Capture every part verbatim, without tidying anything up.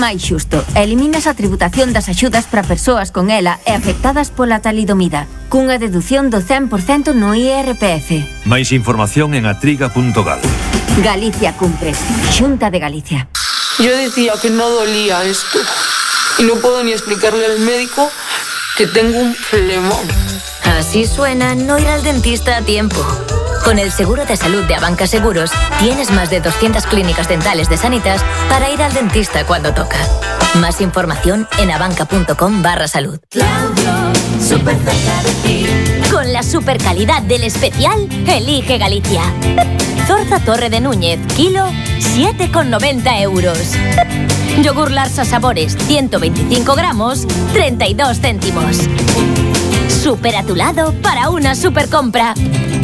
máis xusto. Eliminas a tributación das axudas para persoas con ela e afectadas pola talidomida, cunha deducción do cen por cento no I R P F. Máis información en atriga punto gal. Galicia cumpre. Xunta de Galicia. Yo decía que no dolía esto y no puedo ni explicarle al médico que tengo un flemón. Así suena no ir al dentista a tiempo. Con el seguro de salud de Abanca Seguros, tienes más de doscientas clínicas dentales de Sanitas para ir al dentista cuando toca. Más información en abanca.com barra salud. Claudio, súper cerca de ti. Con la super calidad del especial, elige Galicia. Zorza Torre de Núñez, kilo, siete con noventa euros. Yogur Larsa Sabores, ciento veinticinco gramos, treinta y dos céntimos. Súper a tu lado para una super compra.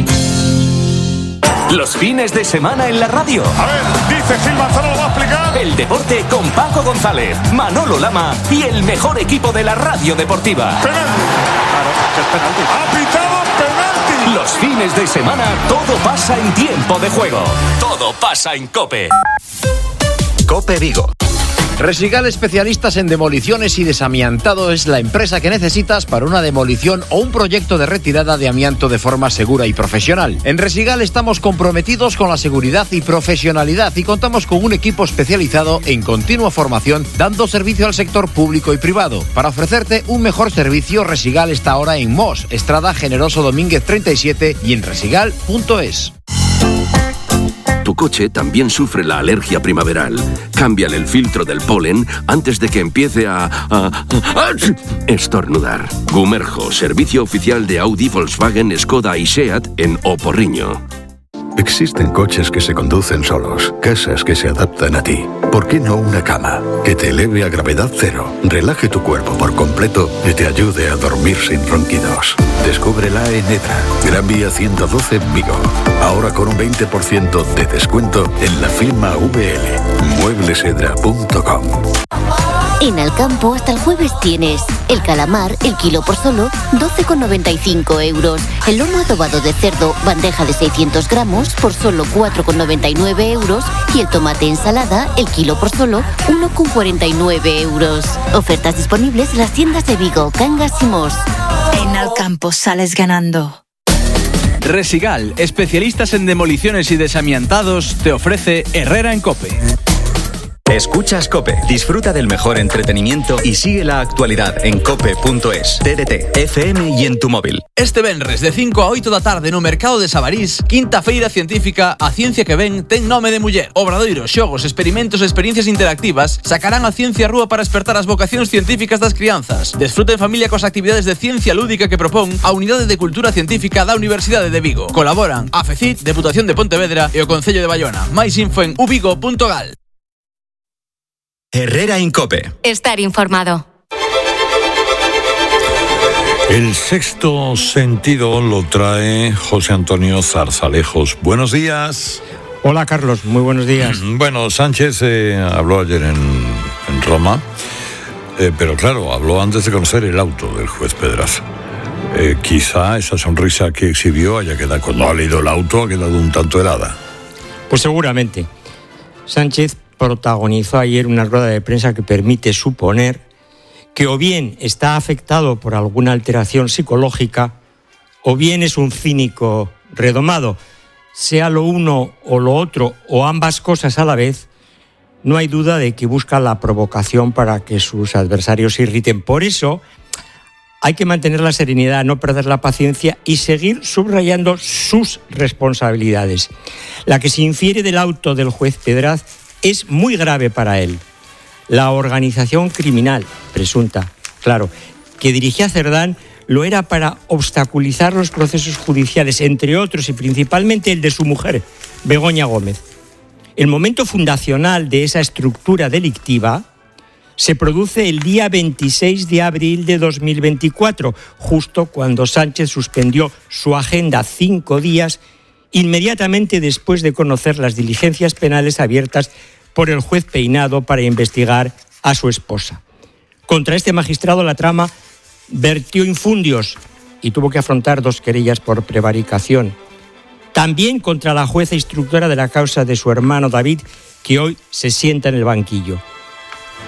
Los fines de semana en la radio. A ver, dice Gil Manzano, lo va a explicar. El deporte con Paco González, Manolo Lama y el mejor equipo de la radio deportiva. Penalti. Claro, que es penalti. Ha pitado penalti. Los fines de semana todo pasa en tiempo de juego. Todo pasa en COPE. COPE Vigo. Resigal, especialistas en demoliciones y desamiantado, es la empresa que necesitas para una demolición o un proyecto de retirada de amianto de forma segura y profesional. En Resigal estamos comprometidos con la seguridad y profesionalidad y contamos con un equipo especializado en continua formación, dando servicio al sector público y privado. Para ofrecerte un mejor servicio, Resigal está ahora en Mos, Estrada Generoso Domínguez treinta y siete y en resigal punto es. Tu coche también sufre la alergia primaveral. Cámbiale el filtro del polen antes de que empiece a, a, a estornudar. Gumerjo, servicio oficial de Audi, Volkswagen, Skoda y Seat en Oporriño. Existen coches que se conducen solos, casas que se adaptan a ti. ¿Por qué no una cama que te eleve a gravedad cero, relaje tu cuerpo por completo y te ayude a dormir sin ronquidos? Descúbrela en Edra, Gran Vía ciento doce en Vigo. Ahora con un veinte por ciento de descuento en la firma V L. mueblesedra punto com. En Alcampo hasta el jueves tienes el calamar, el kilo por solo doce con noventa y cinco euros. El lomo adobado de cerdo, bandeja de seiscientos gramos por solo cuatro con noventa y nueve euros. Y el tomate ensalada, el kilo por solo uno con cuarenta y nueve euros. Ofertas disponibles en las tiendas de Vigo, Cangas y Mos. En Alcampo sales ganando. Resigal, especialistas en demoliciones y desamiantados, te ofrece Herrera en COPE. Escuchas COPE, disfruta del mejor entretenimiento y sigue la actualidad en cope punto es, T D T, F M y en tu móvil. Este venres de cinco a oito da tarde no mercado de Sabarís, quinta feira científica A Ciencia que Ven ten nome de muller. Obradoiros, xogos, experimentos e experiencias interactivas sacarán a ciencia á rúa para despertar as vocacións científicas das crianzas. Desfruta en familia cos actividades de ciencia lúdica que propón a Unidade de Cultura Científica da Universidade de Vigo. Colaboran a FECIT, Deputación de Pontevedra e o Concello de Baiona. Máis info en uvigo punto gal. Herrera en COPE. Estar informado. El sexto sentido lo trae José Antonio Zarzalejos. Buenos días. Hola, Carlos. Muy buenos días. Bueno, Sánchez eh, habló ayer en, en Roma, eh, pero claro, habló antes de conocer el auto del juez Pedraza. Eh, quizá esa sonrisa que exhibió haya quedado, cuando ha leído el auto, ha quedado un tanto helada. Pues seguramente. Sánchez protagonizó ayer una rueda de prensa que permite suponer que o bien está afectado por alguna alteración psicológica o bien es un cínico redomado. Sea lo uno o lo otro o ambas cosas a la vez, no hay duda de que busca la provocación para que sus adversarios se irriten. Por eso hay que mantener la serenidad, no perder la paciencia y seguir subrayando sus responsabilidades. La que se infiere del auto del juez Pedraz es muy grave para él. La organización criminal, presunta, claro, que dirigía Cerdán, lo era para obstaculizar los procesos judiciales, entre otros y principalmente el de su mujer, Begoña Gómez. El momento fundacional de esa estructura delictiva se produce el día veintiséis de abril de dos mil veinticuatro, justo cuando Sánchez suspendió su agenda cinco días inmediatamente después de conocer las diligencias penales abiertas por el juez Peinado para investigar a su esposa. Contra este magistrado la trama vertió infundios y tuvo que afrontar dos querellas por prevaricación. También contra la jueza instructora de la causa de su hermano David, que hoy se sienta en el banquillo.